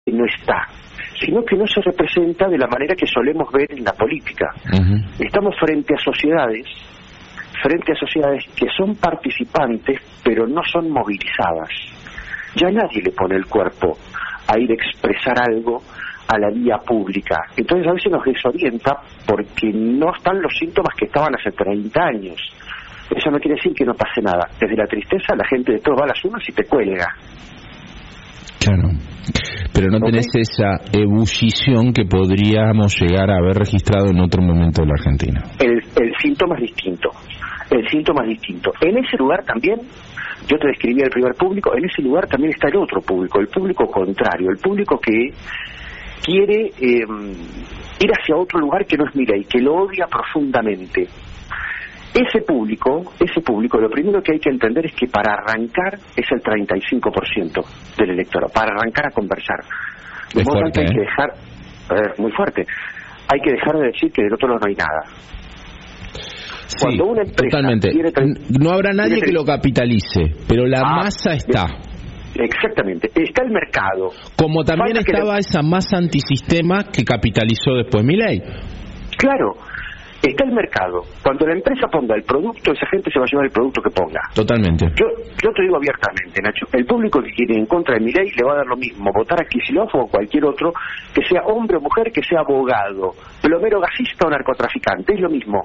no está, sino que no se representa de la manera que solemos ver en la política. Estamos frente a sociedades que son participantes, pero no son movilizadas. Ya nadie le pone el cuerpo a ir a expresar algo a la vía pública. Entonces a veces nos desorienta porque no están los síntomas que estaban hace 30 años. Eso no quiere decir que no pase nada. Desde la tristeza la gente de todo va a las urnas y te cuelga. Claro. Pero no tenés esa ebullición que podríamos llegar a haber registrado en otro momento de la Argentina. El síntoma es distinto. En ese lugar también, yo te describí el primer público, en ese lugar también está el otro público, el público contrario, el público que quiere ir hacia otro lugar que no es Milei, que lo odia profundamente. Ese público, lo primero que hay que entender es que para arrancar es el 35% del electorado, para arrancar a conversar. De modo que hay que dejar, muy fuerte, hay que dejar de decir que del otro lado no hay nada. Cuando una empresa totalmente. No habrá nadie que lo capitalice, pero la masa está. Exactamente, está el mercado. Como también estaba esa masa antisistema que capitalizó después Milei. Claro. Está el mercado. Cuando la empresa ponga el producto, esa gente se va a llevar el producto que ponga. Totalmente. Yo te digo abiertamente, Nacho, el público que quiere en contra de Milei le va a dar lo mismo votar a Kicillof o a cualquier otro, que sea hombre o mujer, que sea abogado, plomero, gasista o narcotraficante, es lo mismo.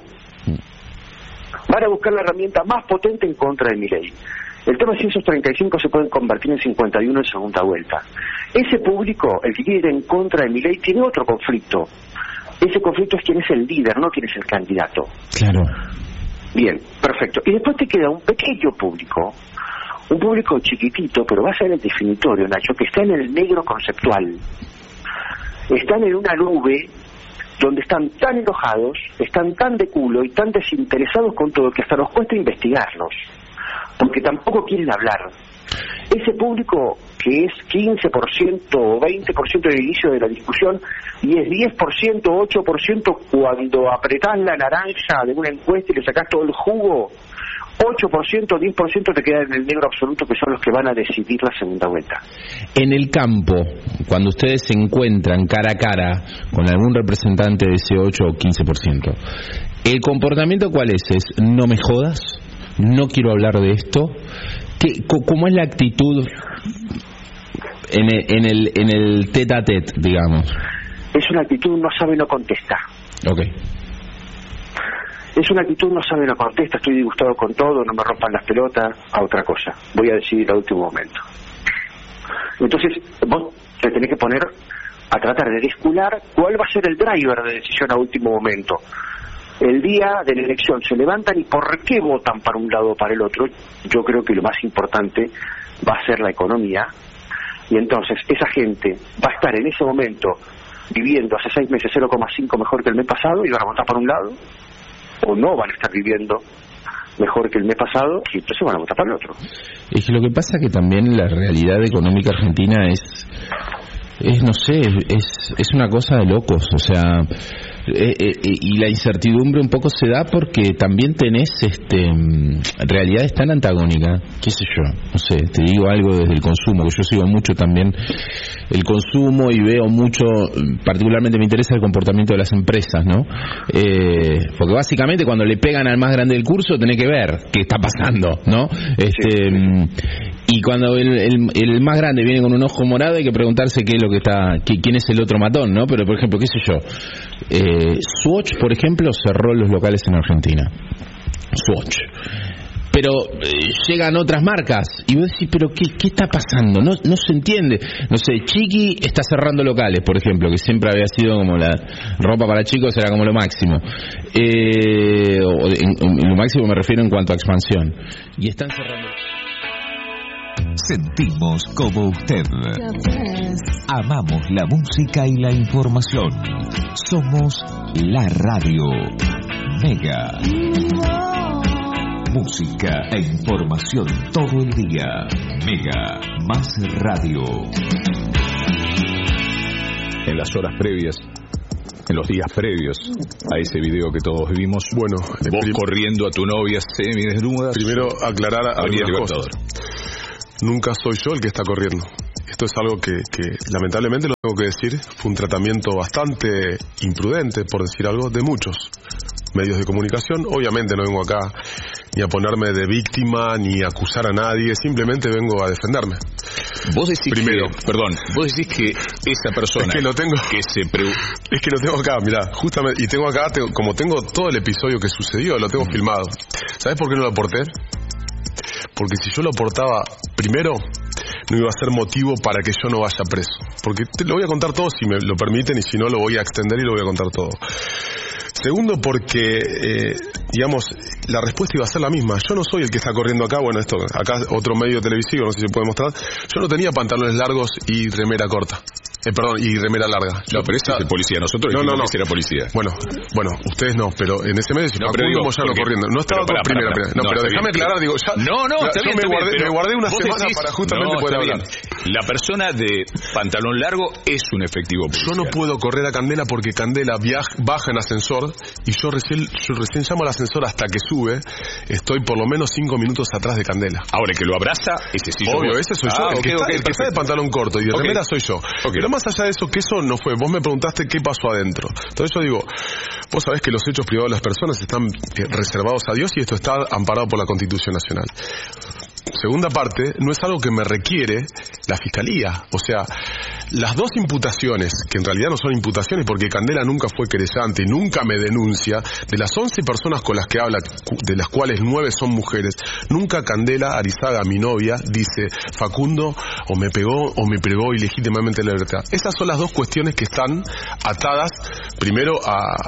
Van a buscar la herramienta más potente en contra de Milei. El tema es si esos 35 se pueden convertir en 51 en segunda vuelta. Ese público, el que quiere ir en contra de Milei, tiene otro conflicto. Ese conflicto es quién es el líder, no quién es el candidato. Claro. Bien, perfecto. Y después te queda un pequeño público, un público chiquitito, pero va a ser el definitorio, Nacho, que está en el negro conceptual. Están en una nube donde están tan enojados, están tan de culo y tan desinteresados con todo que hasta nos cuesta investigarlos, porque tampoco quieren hablar. Ese público que es 15% o 20% del inicio de la discusión y es 10% o 8% cuando apretás la naranja de una encuesta y le sacás todo el jugo, 8% o 10% te queda en el negro absoluto, que son los que van a decidir la segunda vuelta. En el campo, cuando ustedes se encuentran cara a cara con algún representante de ese 8 o 15%, ¿el comportamiento cuál es? ¿Es no me jodas? ¿No quiero hablar de esto? ¿Cómo es la actitud en el tete a tete, digamos? Es una actitud no sabe, no contesta. Okay. Es una actitud no sabe, no contesta, estoy disgustado con todo, no me rompan las pelotas, a otra cosa. Voy a decidir al último momento. Entonces, vos te tenés que poner a tratar de descular cuál va a ser el driver de decisión a último momento. El día de la elección se levantan y ¿por qué votan para un lado o para el otro? Yo creo que lo más importante va a ser la economía, y entonces esa gente va a estar en ese momento viviendo hace 6 meses 0,5 mejor que el mes pasado y van a votar para un lado, o no van a estar viviendo mejor que el mes pasado y entonces van a votar para el otro. Es que lo que pasa es que también la realidad económica argentina es no sé, es una cosa de locos, o sea, y la incertidumbre un poco se da porque también tenés realidades tan antagónicas, qué sé yo, no sé, te digo algo desde el consumo, que yo sigo mucho también el consumo y veo mucho, particularmente me interesa el comportamiento de las empresas, ¿no? Porque básicamente cuando le pegan al más grande del curso tenés que ver qué está pasando, ¿no? Y cuando el más grande viene con un ojo morado hay que preguntarse qué es lo que está, quién es el otro matón, ¿no? Pero por ejemplo, qué sé yo, Swatch, por ejemplo, cerró los locales en Argentina. Swatch. Pero llegan otras marcas y vos decís, pero ¿qué está pasando? No se entiende. No sé, Chiqui está cerrando locales, por ejemplo, que siempre había sido como la ropa para chicos, era como lo máximo. Lo máximo me refiero en cuanto a expansión. Y están cerrando. Sentimos como usted. Amamos la música y la información. Somos la radio Mega. Música e información todo el día. Mega más radio. En las horas previas, en los días previos a ese video que todos vimos, bueno, vos corriendo a tu novia semidesnuda. Primero aclarar Avenida algunas Libertador. cosas. Nunca soy yo el que está corriendo. esto es algo que lamentablemente lo tengo que decir, fue un tratamiento bastante imprudente, por decir algo, de muchos medios de comunicación. Obviamente no vengo acá ni a ponerme de víctima, ni a acusar a nadie, simplemente vengo a defenderme. Vos decís primero, vos decís que esa persona es que lo tengo, es que lo tengo acá, mirá, justamente, y tengo acá, como tengo todo el episodio que sucedió, lo tengo filmado. ¿Sabés por qué no lo aporté? Porque si yo lo aportaba primero, no iba a ser motivo para que yo no vaya preso. Porque te lo voy a contar todo si me lo permiten, y si no lo voy a extender y lo voy a contar todo. Segundo, porque, digamos, la respuesta iba a ser la misma. Yo no soy el que está corriendo acá, bueno, esto, acá otro medio televisivo, no sé si se puede mostrar. Yo no tenía pantalones largos y remera corta. Perdón, y remera larga. No, pero ese es el policía. Nosotros dijimos que era policía. Bueno, ustedes no, pero en ese medio, si Facundo Moyano corriendo. No estaba con primera. No, pero déjame aclarar, digo, ya. Está bien, me guardé una semana para justamente poder hablar. La persona de pantalón largo es un efectivo policial. Yo no puedo correr a Candela porque Candela baja en ascensor y yo recién llamo al ascensor hasta que sube. Estoy por lo menos 5 minutos atrás de Candela. Ahora, que lo abraza, ese sí. Obvio, ese soy yo. El que está de pantalón corto y de remera soy yo. Pero más allá de eso, que eso no fue. Vos me preguntaste qué pasó adentro. Entonces yo digo, vos sabés que los hechos privados de las personas están reservados a Dios y esto está amparado por la Constitución Nacional. Segunda parte, no es algo que me requiere la Fiscalía. O sea, las dos imputaciones, que en realidad no son imputaciones porque Candela nunca fue querellante y nunca me denuncia, de las 11 personas con las que habla, de las cuales 9 son mujeres, nunca Candela Arizaga, mi novia, dice Facundo o me pegó o me privó ilegítimamente de la libertad. Esas son las dos cuestiones que están atadas, primero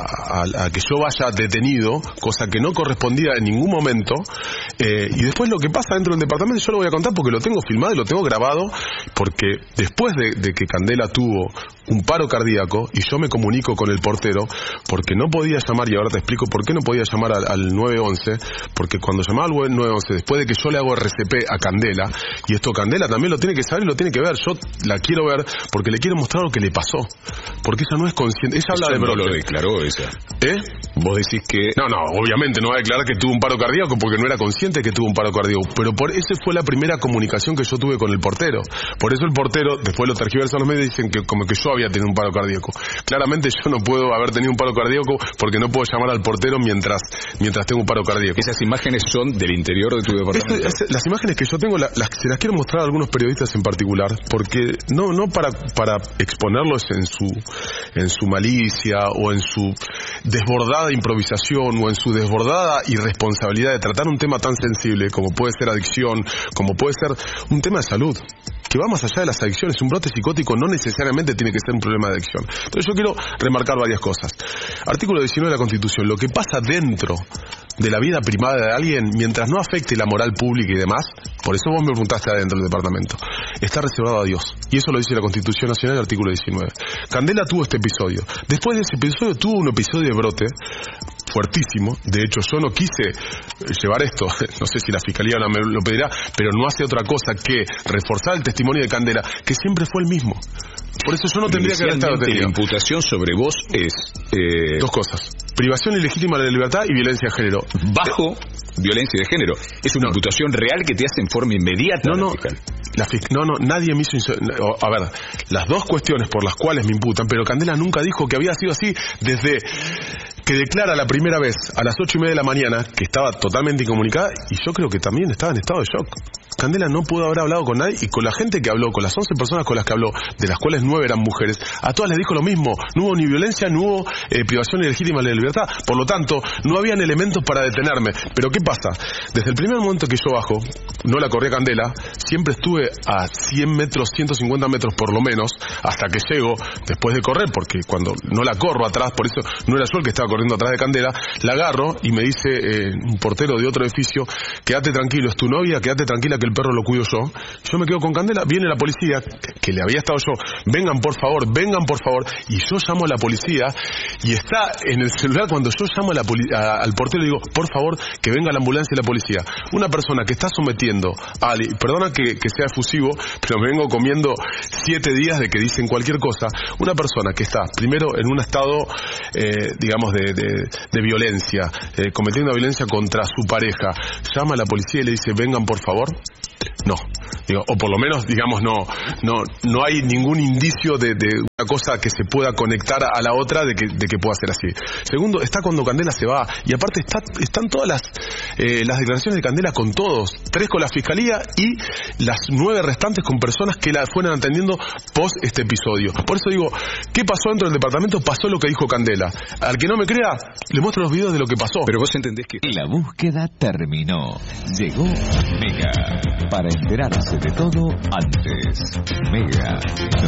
a que yo vaya detenido, cosa que no correspondía en ningún momento, y después lo que pasa dentro del departamento yo lo voy a contar porque lo tengo filmado y lo tengo grabado, porque después de que Candela tuvo un paro cardíaco y yo me comunico con el portero porque no podía llamar, y ahora te explico por qué no podía llamar al 911, porque cuando llamaba al 911, después de que yo le hago RCP a Candela, y esto Candela también lo tiene que saber y lo tiene que ver, yo la quiero ver porque le quiero mostrar lo que le pasó, porque ella no es consciente, ella habla de brote. No lo declaró ella. Vos decís que... No, obviamente no va a declarar que tuvo un paro cardíaco porque no era consciente que tuvo un paro cardíaco, pero esa fue la primera comunicación que yo tuve con el portero. Por eso el portero, después lo tergiversan los medios y dicen que como que yo había tenido un paro cardíaco. Claramente yo no puedo haber tenido un paro cardíaco porque no puedo llamar al portero mientras tengo un paro cardíaco. Esas imágenes son del interior de tu departamento. Las imágenes que yo tengo se las quiero mostrar a algunos periodistas en particular, porque no para exponerlos en su malicia o en su desbordada improvisación o en su desbordada irresponsabilidad de tratar un tema tan sensible como puede ser adicción, como puede ser un tema de salud, que va más allá de las adicciones. Un brote psicótico no necesariamente tiene que ser un problema de adicción. Entonces yo quiero remarcar varias cosas. Artículo 19 de la Constitución. Lo que pasa dentro de la vida privada de alguien, mientras no afecte la moral pública y demás, por eso vos me preguntaste adentro del departamento, está reservado a Dios. Y eso lo dice la Constitución Nacional, el artículo 19. Candela tuvo este episodio. Después de ese episodio tuvo un episodio de brote fuertísimo. De hecho, yo no quise llevar esto, no sé si la Fiscalía no me lo pedirá, pero no hace otra cosa que reforzar el testimonio de Candela, que siempre fue el mismo. Por eso yo no tendría que haber estado detenido. La imputación sobre vos es... dos cosas. Privación ilegítima de la libertad y violencia de género. Bajo violencia de género. Es una imputación real que te hace en forma inmediata. Nadie me hizo... A ver, las dos cuestiones por las cuales me imputan, pero Candela nunca dijo que había sido así desde que declara la primera vez a las 8:30 de la mañana, que estaba totalmente incomunicada, y yo creo que también estaba en estado de shock. Candela no pudo haber hablado con nadie, y con la gente que habló, con las 11 personas con las que habló, de las cuales 9 eran mujeres, a todas les dijo lo mismo. No hubo ni violencia, no hubo privación ilegítima de la libertad. Por lo tanto, no habían elementos para detenerme. Pero ¿qué pasa? Desde el primer momento que yo bajo, no la corrí a Candela, siempre estuve a 100 metros, 150 metros por lo menos, hasta que llego, después de correr, porque cuando no la corro atrás, por eso no era yo el que estaba corriendo atrás de Candela, la agarro y me dice un portero de otro edificio, quédate tranquilo, es tu novia, quédate tranquila que el perro lo cuido yo. Yo me quedo con Candela, viene la policía, que le había estado yo, vengan por favor, y yo llamo a la policía, y está en el celular cuando yo llamo al portero y digo, por favor, que venga la ambulancia y la policía. Una persona que está sometiendo perdona que sea efusivo, pero me vengo comiendo 7 días de que dicen cualquier cosa, una persona que está primero en un estado digamos de violencia, cometiendo violencia contra su pareja, llama a la policía y le dice vengan por favor. no. Digo, o por lo menos, digamos, no hay ningún indicio de una cosa que se pueda conectar a la otra de que pueda ser así. Segundo, está cuando Candela se va, y aparte están todas las declaraciones de Candela con todos, 3 con la fiscalía y las 9 restantes con personas que la fueron atendiendo post este episodio. Por eso digo, ¿qué pasó dentro del departamento? Pasó lo que dijo Candela. Al que no me crea, le muestro los videos de lo que pasó. Pero vos entendés que la búsqueda terminó. Llegó Mega para enterarse de todo antes. Mega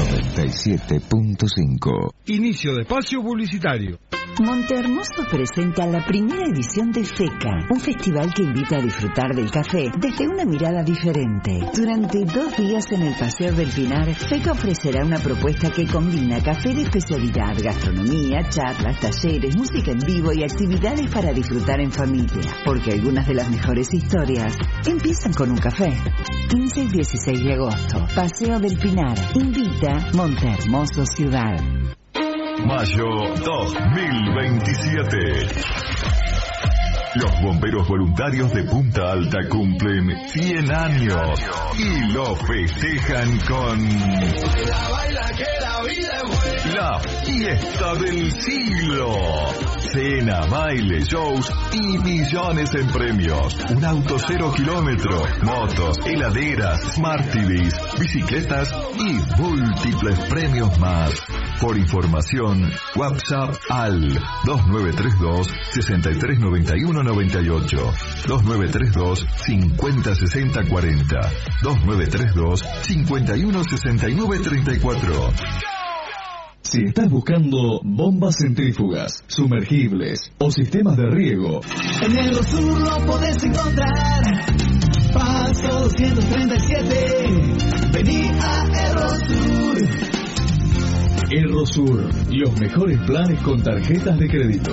97.5. Inicio de espacio publicitario. Montehermoso presenta la primera edición de FECA, un festival que invita a disfrutar del café desde una mirada diferente. Durante 2 días en el Paseo del Pinar, FECA ofrecerá una propuesta que combina café de especialidad, gastronomía, charlas, talleres, música en vivo y actividades para disfrutar en familia. Porque algunas de las mejores historias empiezan con un café. 15 y 16 de agosto, Paseo del Pinar. Invita Montehermoso Ciudad. Mayo 2027. Los bomberos voluntarios de Punta Alta cumplen 100 años y lo festejan con la fiesta del siglo. Cena, baile, shows y millones en premios. Un auto 0 kilómetro, motos, heladeras, Smart TVs, bicicletas y múltiples premios más. Por información, WhatsApp al 2932 6391 98, 2932 5060 40, 2932 51 69 34. Si estás buscando bombas centrífugas, sumergibles o sistemas de riego, en Errosur lo podés encontrar. Paso 237, vení a Errosur. Errosur, los mejores planes con tarjetas de crédito.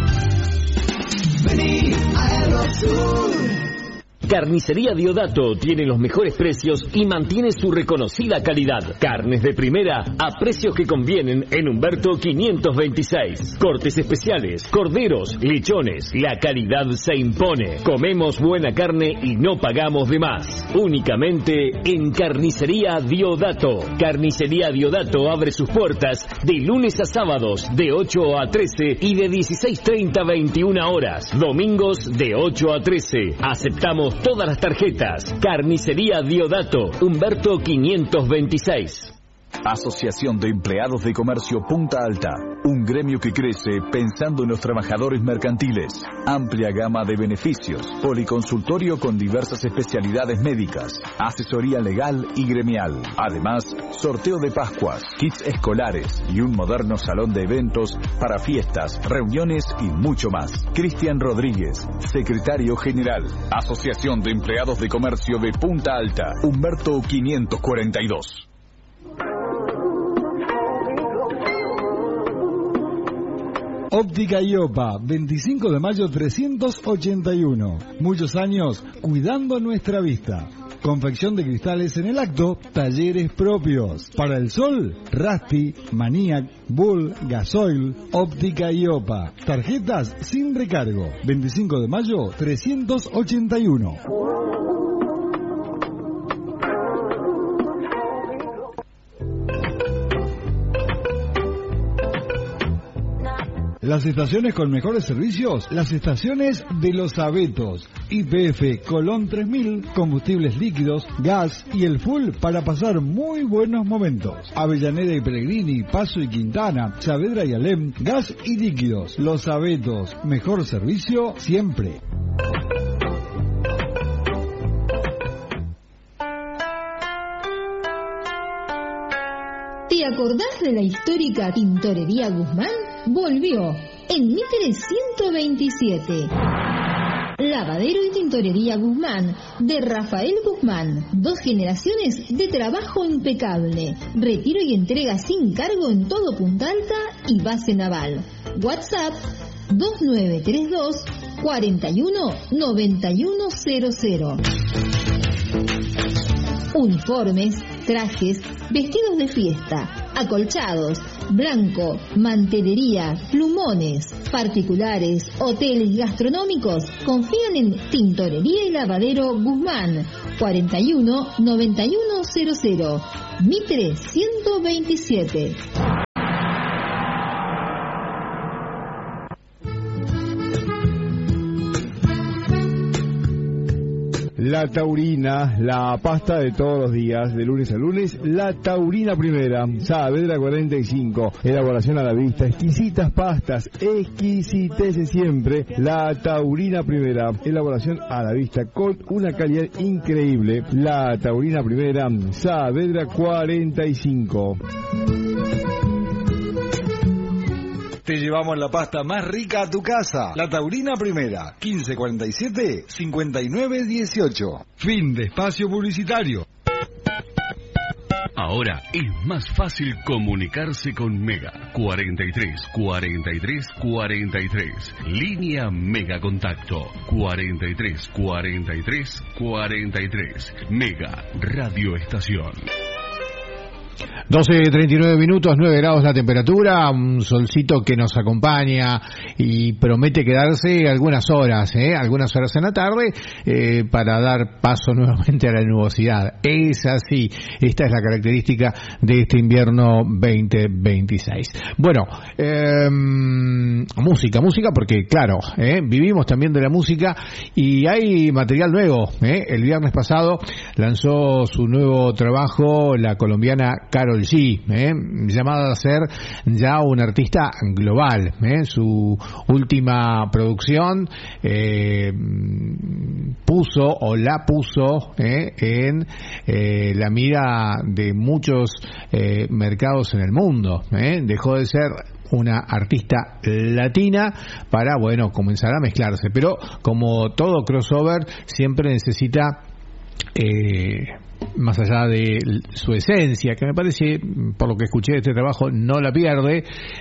Vení a Errosur. Carnicería Diodato tiene los mejores precios y mantiene su reconocida calidad. Carnes de primera a precios que convienen en Humberto 526. Cortes especiales, corderos, lechones. La calidad se impone. Comemos buena carne y no pagamos de más. Únicamente en Carnicería Diodato. Carnicería Diodato abre sus puertas de lunes a sábados de 8 a 13 y de 16:30 a 21 horas. Domingos de 8 a 13. Aceptamos todas las tarjetas. Carnicería Diodato, Humberto 526. Asociación de Empleados de Comercio Punta Alta, un gremio que crece pensando en los trabajadores mercantiles. Amplia gama de beneficios, policonsultorio con diversas especialidades médicas, asesoría legal y gremial. Además, sorteo de Pascuas, kits escolares y un moderno salón de eventos para fiestas, reuniones y mucho más. Cristian Rodríguez, secretario general, Asociación de Empleados de Comercio de Punta Alta, Humberto 542. Óptica Iopa, 25 de mayo 381. Muchos años cuidando nuestra vista. Confección de cristales en el acto, talleres propios. Para el sol, Rasti, Maniac, Bull, Gasoil, Óptica Iopa. Tarjetas sin recargo. 25 de mayo 381. Las estaciones con mejores servicios, las estaciones de Los Abetos. YPF Colón 3000, combustibles líquidos, gas y el full para pasar muy buenos momentos. Avellaneda y Pellegrini, Paso y Quintana, Saavedra y Alem, gas y líquidos. Los Abetos, mejor servicio siempre. ¿Te acordás de la histórica Tintorería Guzmán? Volvió en Mitre 127. Lavadero y Tintorería Guzmán, de Rafael Guzmán. 2 generaciones de trabajo impecable. Retiro y entrega sin cargo en todo Punta Alta y base naval. WhatsApp 2932 41 9100. Uniformes, trajes, vestidos de fiesta, acolchados, blanco, mantelería, plumones, particulares, hoteles gastronómicos. Confían en Tintorería y Lavadero Guzmán, 41 9100, Mitre 127. La Taurina, la pasta de todos los días, de lunes a lunes, La Taurina Primera, Saavedra 45, elaboración a la vista, exquisitas pastas, exquisitez siempre, La Taurina Primera, elaboración a la vista con una calidad increíble, La Taurina Primera, Saavedra 45. Te llevamos la pasta más rica a tu casa. La Taurina Primera, 1547-5918. Fin de espacio publicitario. Ahora es más fácil comunicarse con Mega. 43 43 43. Línea Mega Contacto. 43 43 43. Mega Radio Estación. 12:39 minutos, 9 grados la temperatura, un solcito que nos acompaña y promete quedarse algunas horas en la tarde para dar paso nuevamente a la nubosidad. Es así, esta es la característica de este invierno 2026. Bueno, música porque claro, vivimos también de la música y hay material nuevo. El viernes pasado lanzó su nuevo trabajo la colombiana Karol G, llamada a ser ya una artista global. Su última producción puso en la mira de muchos mercados en el mundo. Dejó de ser una artista latina para, comenzar a mezclarse. Pero como todo crossover, siempre necesita más allá de su esencia, que me parece, por lo que escuché de este trabajo, no la pierde,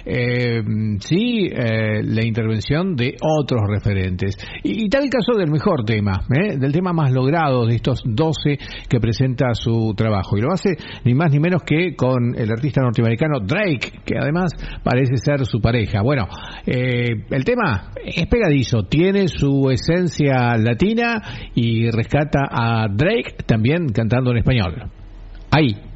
la intervención de otros referentes. Y tal el caso del mejor tema, del tema más logrado de estos 12 que presenta su trabajo. Y lo hace ni más ni menos que con el artista norteamericano Drake, que además parece ser su pareja. Bueno, el tema es pegadizo, tiene su esencia latina y rescata a Drake también cantando en español. Ahí.